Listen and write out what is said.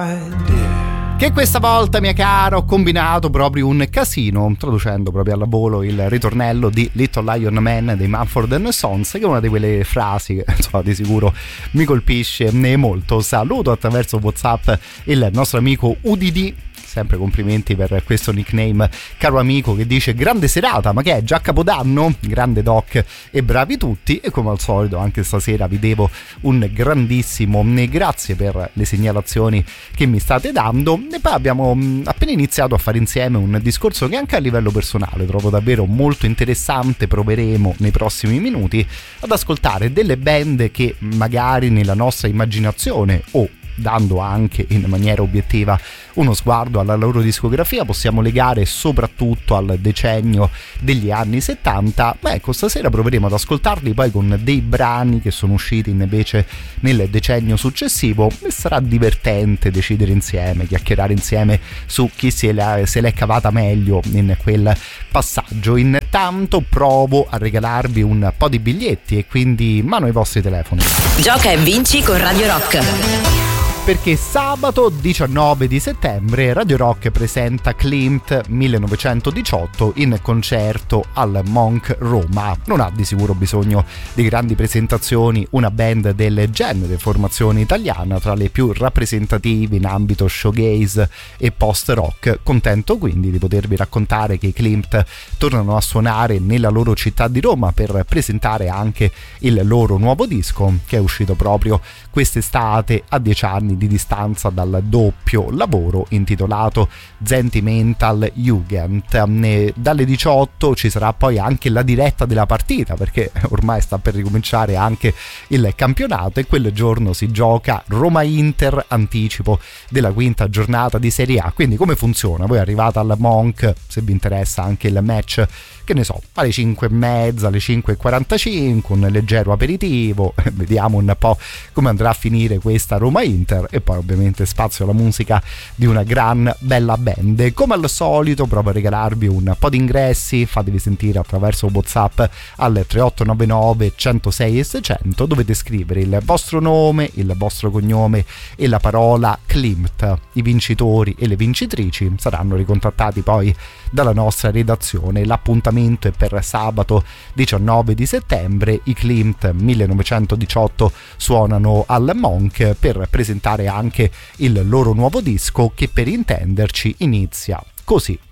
Che questa volta, mia cara, ho combinato proprio un casino, traducendo proprio alla volo il ritornello di Little Lion Man dei Mumford & Sons, che è una di quelle frasi che insomma di sicuro mi colpisce molto. Saluto attraverso WhatsApp il nostro amico UDD. Sempre complimenti per questo nickname, caro amico, che dice: grande serata, ma che è già Capodanno? Grande Doc e bravi tutti. E come al solito anche stasera vi devo un grandissimo grazie per le segnalazioni che mi state dando. E poi abbiamo appena iniziato a fare insieme un discorso che anche a livello personale trovo davvero molto interessante. Proveremo nei prossimi minuti ad ascoltare delle band che magari nella nostra immaginazione o dando anche in maniera obiettiva uno sguardo alla loro discografia possiamo legare soprattutto al decennio degli anni 70, ma ecco, stasera proveremo ad ascoltarli poi con dei brani che sono usciti invece nel decennio successivo e sarà divertente decidere insieme, chiacchierare insieme su chi se l'è cavata meglio in quel passaggio. Intanto provo a regalarvi un po' di biglietti e quindi mano ai vostri telefoni. Gioca e vinci con Radio Rock. Perché sabato 19 di settembre Radio Rock presenta Klimt 1918 in concerto al Monk Roma. Non ha di sicuro bisogno di grandi presentazioni una band del genere, formazione italiana tra le più rappresentative in ambito showgaze e post-rock. Contento quindi di potervi raccontare che i Klimt tornano a suonare nella loro città di Roma per presentare anche il loro nuovo disco, che è uscito proprio quest'estate a 10 anni di distanza dal doppio lavoro intitolato Sentimental Jugend. Dalle 18 ci sarà poi anche la diretta della partita, perché ormai sta per ricominciare anche il campionato e quel giorno si gioca Roma-Inter, anticipo della quinta giornata di Serie A. Quindi come funziona? Voi arrivate al Monk, se vi interessa anche il match, che ne so, alle 5:30, alle 5:45, un leggero aperitivo, vediamo un po' come andrà a finire questa Roma-Inter e poi ovviamente spazio alla musica di una gran bella band. Come al solito provo a regalarvi un po' di ingressi, fatevi sentire attraverso WhatsApp al 3899 106 e 600, dovete scrivere il vostro nome, il vostro cognome e la parola Klimt. I vincitori e le vincitrici saranno ricontattati poi dalla nostra redazione. L'appuntamento è per sabato 19 di settembre. I Klimt 1918 suonano al Monk per presentare anche il loro nuovo disco, che per intenderci inizia così.